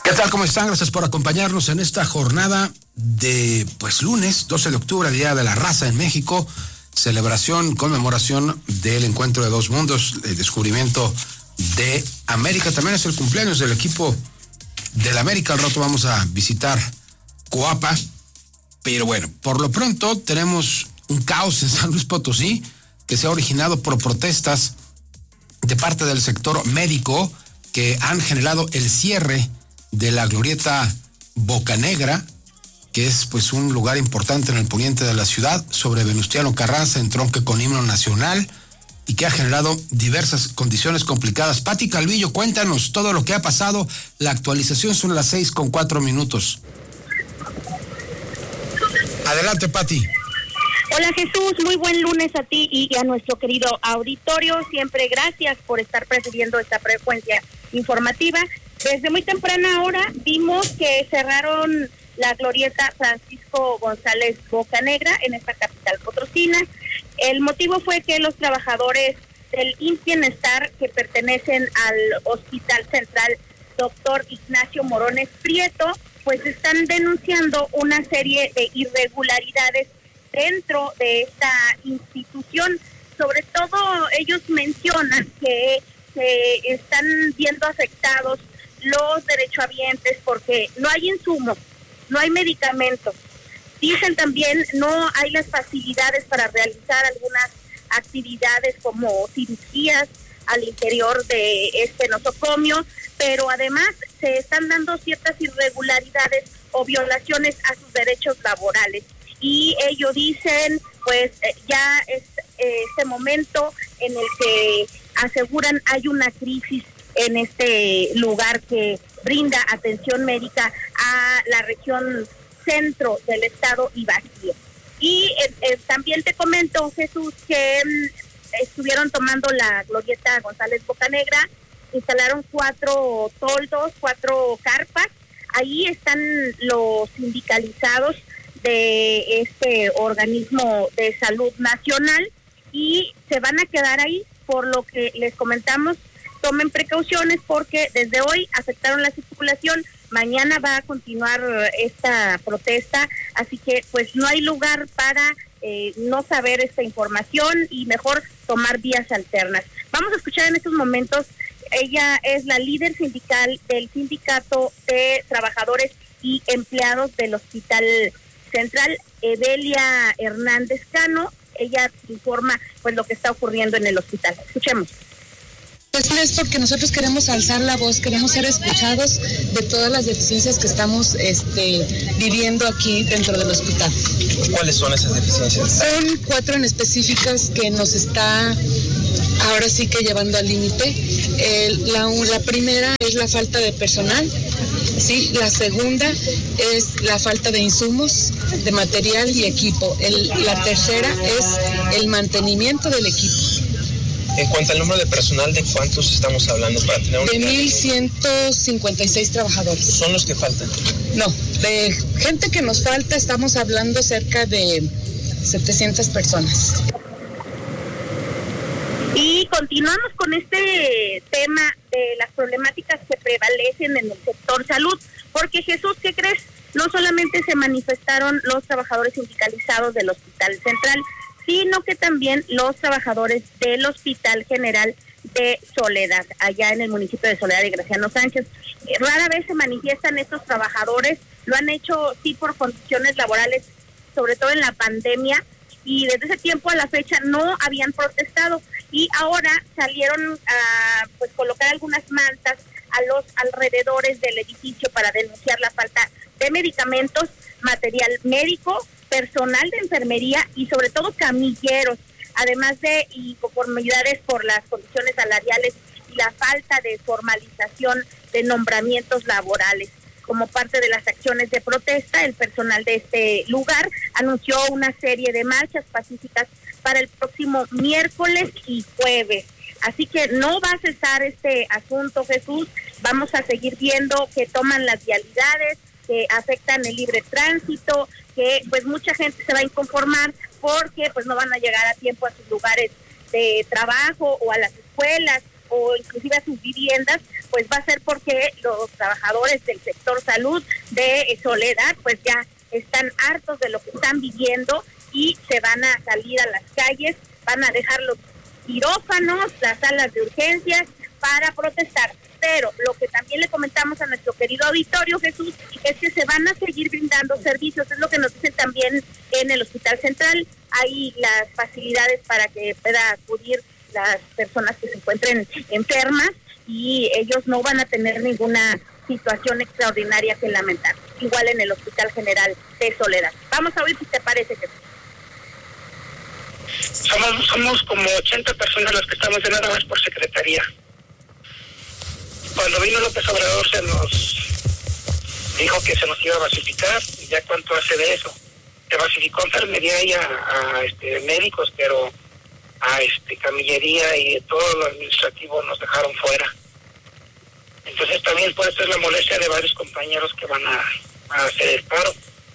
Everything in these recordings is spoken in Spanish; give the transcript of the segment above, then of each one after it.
¿Qué tal? ¿Cómo están? Gracias por acompañarnos en esta jornada de, lunes, 12 de octubre, Día de la Raza en México. Celebración, conmemoración del encuentro de dos mundos, el descubrimiento de América. También es el cumpleaños del equipo del América. Al rato vamos a visitar Coapa. Pero bueno, por lo pronto tenemos un caos en San Luis Potosí que se ha originado por protestas de parte del sector médico que han generado el cierre de la glorieta Bocanegra, que es un lugar importante en el poniente de la ciudad, sobre Venustiano Carranza, en tronque con himno nacional, y que ha generado diversas condiciones complicadas. Pati Calvillo, cuéntanos todo lo que ha pasado. La actualización son las 6:04. Adelante, Pati. Hola Jesús, muy buen lunes a ti y a nuestro querido auditorio. Siempre gracias por estar presidiendo esta frecuencia informativa. Desde muy temprana hora vimos que cerraron la glorieta Francisco González Bocanegra en esta capital potosina. El motivo fue que los trabajadores del IMSS Bienestar, que pertenecen al Hospital Central Dr. Ignacio Morones Prieto, están denunciando una serie de irregularidades dentro de esta institución. Sobre todo ellos mencionan que se están viendo afectados los derechohabientes porque no hay insumos, no hay medicamentos. Dicen también no hay las facilidades para realizar algunas actividades como cirugías al interior de este nosocomio, pero además se están dando ciertas irregularidades o violaciones a sus derechos laborales. Y ellos dicen, ya es este momento en el que aseguran hay una crisis en este lugar que brinda atención médica a la región centro del estado y Bajío. Y también te comento, Jesús, que estuvieron tomando la glorieta González Bocanegra, instalaron 4 toldos, 4 carpas. Ahí están los sindicalizados de este organismo de salud nacional y se van a quedar ahí, por lo que les comentamos, tomen precauciones porque desde hoy afectaron la circulación, mañana va a continuar esta protesta, así que no hay lugar para no saber esta información y mejor tomar vías alternas. Vamos a escuchar en estos momentos, ella es la líder sindical del Sindicato de Trabajadores y Empleados del Hospital Central, Evelia Hernández Cano. Ella informa lo que está ocurriendo en el hospital. Escuchemos. Es porque nosotros queremos alzar la voz, queremos ser escuchados de todas las deficiencias que estamos viviendo aquí dentro del hospital. ¿Cuáles son esas deficiencias? Son 4 en específicas que nos está ahora sí que llevando al límite. La primera es la falta de personal, ¿sí? La segunda es la falta de insumos, de material y equipo. La tercera es el mantenimiento del equipo. En cuanto al número de personal, ¿de cuántos estamos hablando para tener de 1,156 trabajadores. ¿Son los que faltan? No, de gente que nos falta estamos hablando cerca de 700 personas. Y continuamos con este tema de las problemáticas que prevalecen en el sector salud, porque Jesús, ¿qué crees? No solamente se manifestaron los trabajadores sindicalizados del Hospital Central, sino que también los trabajadores del Hospital General de Soledad, allá en el municipio de Soledad y Graciano Sánchez. Rara vez se manifiestan estos trabajadores, lo han hecho sí por condiciones laborales, sobre todo en la pandemia, y desde ese tiempo a la fecha no habían protestado, y ahora salieron a colocar algunas mantas a los alrededores del edificio para denunciar la falta de medicamentos, material médico, personal de enfermería y sobre todo camilleros, además de inconformidades por las condiciones salariales y la falta de formalización de nombramientos laborales. Como parte de las acciones de protesta, el personal de este lugar anunció una serie de marchas pacíficas para el próximo miércoles y jueves. Así que no va a cesar este asunto, Jesús. Vamos a seguir viendo que toman las vialidades, que afectan el libre tránsito, que mucha gente se va a inconformar porque no van a llegar a tiempo a sus lugares de trabajo o a las escuelas o inclusive a sus viviendas pues va a ser porque los trabajadores del sector salud de Soledad pues ya están hartos de lo que están viviendo y se van a salir a las calles, van a dejar los quirófanos, las salas de urgencias para protestar. Pero lo que también le comentamos a nuestro querido auditorio, Jesús, es que se van a seguir brindando servicios, es lo que nos dicen también en el Hospital Central. Hay las facilidades para que pueda acudir las personas que se encuentren enfermas y ellos no van a tener ninguna situación extraordinaria que lamentar. Igual en el Hospital General de Soledad. Vamos a oír si te parece, Jesús. Somos como 80 personas las que estamos de nada más por secretaría. Cuando vino López Obrador se nos dijo que se nos iba a basificar, y ya cuánto hace de eso. Se basificó enfermería y a médicos, pero a camillería y todo lo administrativo nos dejaron fuera. Entonces también por eso es la molestia de varios compañeros que van a hacer el paro.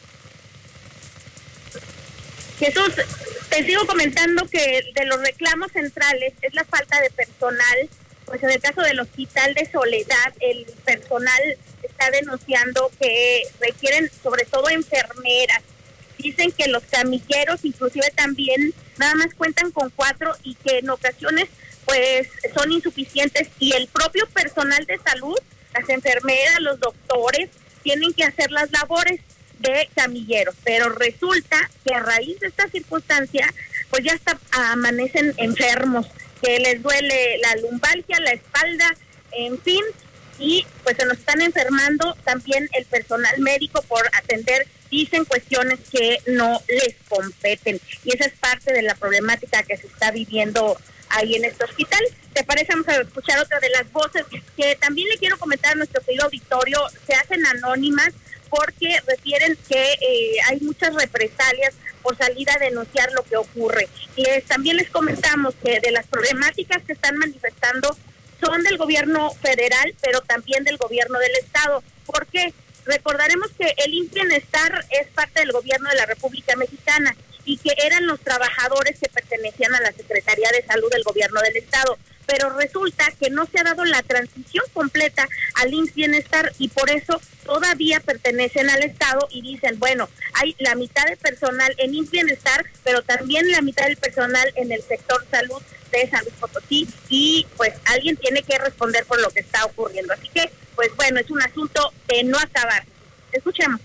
Jesús, te sigo comentando que de los reclamos centrales es la falta de personal. Pues en el caso del Hospital de Soledad, el personal está denunciando que requieren sobre todo enfermeras. Dicen que los camilleros inclusive también nada más cuentan con 4 y que en ocasiones pues son insuficientes, y el propio personal de salud, las enfermeras, los doctores, tienen que hacer las labores de camilleros. Pero resulta que a raíz de esta circunstancia pues ya hasta amanecen enfermos, que les duele la lumbalgia, la espalda, en fin, y pues se nos están enfermando también el personal médico por atender, dicen, cuestiones que no les competen. Y esa es parte de la problemática que se está viviendo ahí en este hospital. ¿Te parece? Vamos a escuchar otra de las voces que también le quiero comentar a nuestro querido auditorio. Se hacen anónimas porque refieren que hay muchas represalias por salir a denunciar lo que ocurre. También les comentamos que de las problemáticas que están manifestando son del gobierno federal, pero también del gobierno del estado. ¿Por qué? Recordaremos que el INS-Bienestar es parte del gobierno de la República Mexicana y que eran los trabajadores que pertenecían a la Secretaría de Salud del gobierno del estado. Pero resulta que no se ha dado la transición completa al INS-Bienestar y por eso todavía pertenecen al Estado y dicen, bueno, hay la mitad de personal en INS-Bienestar, pero también la mitad del personal en el sector salud de San Luis Potosí, y pues alguien tiene que responder por lo que está ocurriendo. Así que, pues bueno, es un asunto de no acabar. Escuchemos.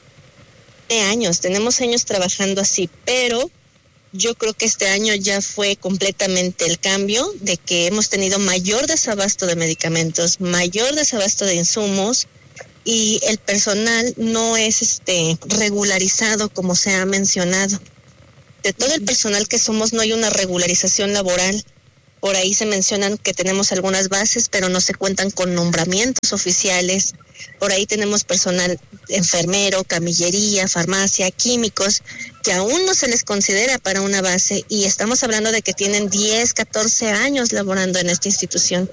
Tenemos años trabajando así, pero yo creo que este año ya fue completamente el cambio de que hemos tenido mayor desabasto de medicamentos, mayor desabasto de insumos, y el personal no es regularizado como se ha mencionado. De todo el personal que somos no hay una regularización laboral. Por ahí se mencionan que tenemos algunas bases, pero no se cuentan con nombramientos oficiales. Por ahí tenemos personal enfermero, camillería, farmacia, químicos, que aún no se les considera para una base, y estamos hablando de que tienen 10, 14 años laborando en esta institución.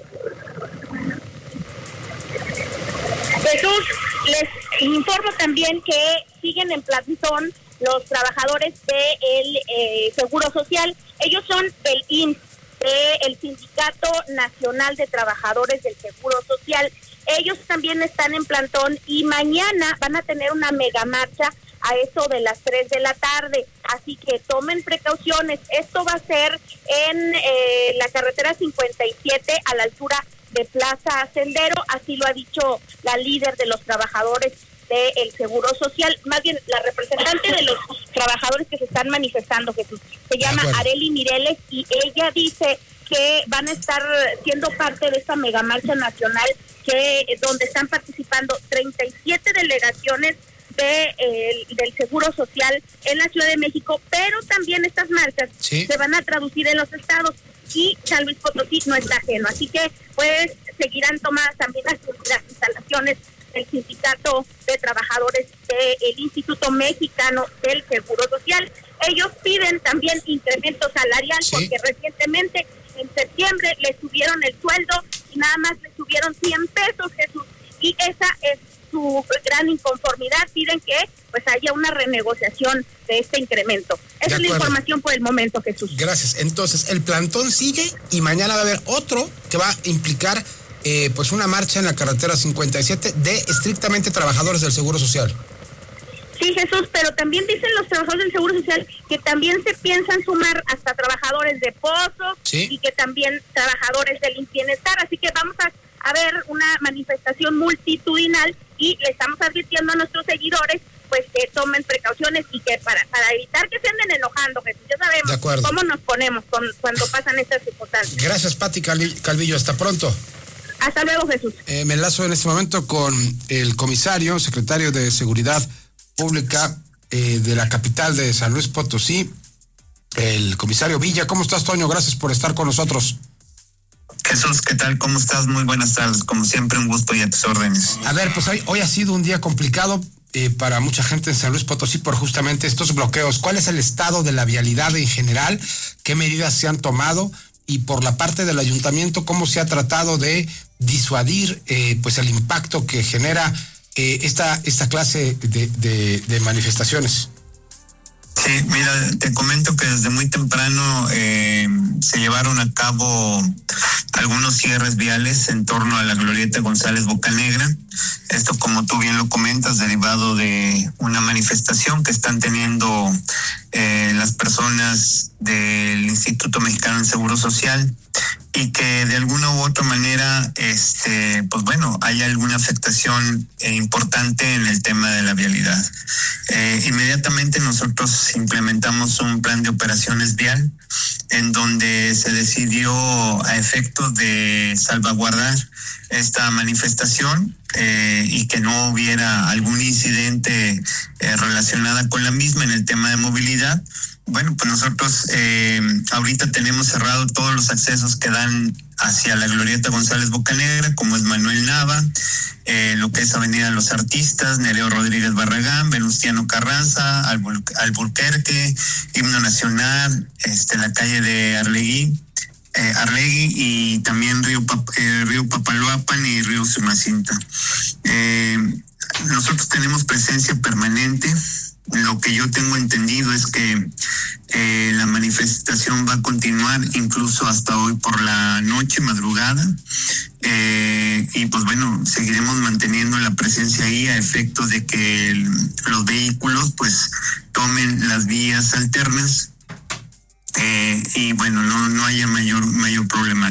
Jesús, les informo también que siguen en plantón los trabajadores del Seguro Social. Ellos son del IMSS, del Sindicato Nacional de Trabajadores del Seguro Social. Ellos también están en plantón y mañana van a tener una mega marcha a eso de las 3 de la tarde. Así que tomen precauciones. Esto va a ser en la carretera 57 a la altura de Plaza Sendero. Así lo ha dicho la líder de los trabajadores del Seguro Social, más bien la representante de los trabajadores que se están manifestando, Jesús. Se llama Arely Mireles y ella dice que van a estar siendo parte de esta mega marcha nacional donde están participando 37 delegaciones del Seguro Social en la Ciudad de México, pero también estas marchas se van a traducir en los estados y San Luis Potosí no está ajeno. Así que pues seguirán tomadas también las instalaciones del Sindicato de Trabajadores del Instituto Mexicano del Seguro Social. Ellos piden también incremento salarial porque recientemente en septiembre les subieron el sueldo y nada más les subieron 100 pesos, Jesús, y esa es su gran inconformidad. Piden que pues haya una renegociación de este incremento. Esa es la información por el momento, Jesús. Gracias. Entonces, el plantón sigue y mañana va a haber otro que va a implicar pues una marcha en la carretera 57 de estrictamente trabajadores del Seguro Social. Sí, Jesús, pero también dicen los trabajadores del Seguro Social que también se piensan sumar hasta trabajadores de pozo, ¿sí? Y que también trabajadores del bienestar, así que vamos a ver una manifestación multitudinal y le estamos advirtiendo a nuestros seguidores pues que tomen precauciones y que para evitar que se anden enojando, Jesús, ya sabemos cómo nos ponemos cuando pasan estas circunstancias. Gracias, Pati Calvillo, hasta pronto. Hasta luego, Jesús. Me enlazo en este momento con el comisario, secretario de Seguridad Pública de la capital de San Luis Potosí, el comisario Villa. ¿Cómo estás, Toño? Gracias por estar con nosotros. Jesús, ¿qué tal? ¿Cómo estás? Muy buenas tardes. Como siempre, un gusto y a tus órdenes. A ver, pues hoy ha sido un día complicado para mucha gente en San Luis Potosí por justamente estos bloqueos. ¿Cuál es el estado de la vialidad en general? ¿Qué medidas se han tomado? Y por la parte del ayuntamiento, ¿cómo se ha tratado de disuadir pues el impacto que genera esta clase de manifestaciones? Sí, mira, te comento que desde muy temprano se llevaron a cabo algunos cierres viales en torno a la Glorieta González Bocanegra. Esto, como tú bien lo comentas, derivado de una manifestación que están teniendo las personas del Instituto Mexicano del Seguro Social, y que de alguna u otra manera, pues bueno, hay alguna afectación importante en el tema de la vialidad. Inmediatamente nosotros implementamos un plan de operaciones vial en donde se decidió, a efectos de salvaguardar esta manifestación y que no hubiera algún incidente relacionado con la misma en el tema de movilidad. Bueno, pues nosotros ahorita tenemos cerrado todos los accesos que dan hacia la Glorieta González Bocanegra, como es Manuel Nava, lo que es Avenida Los Artistas, Nereo Rodríguez Barragán, Venustiano Carranza, Alburquerque, Himno Nacional, la calle de Arlegui y también Río Papaloapan y Río Sumacinta. Nosotros tenemos presencia permanente. Lo que yo tengo entendido es que la manifestación va a continuar incluso hasta hoy por la noche, madrugada, y pues bueno, seguiremos manteniendo la presencia ahí a efectos de que los vehículos pues tomen las vías alternas y bueno, no haya mayor problema.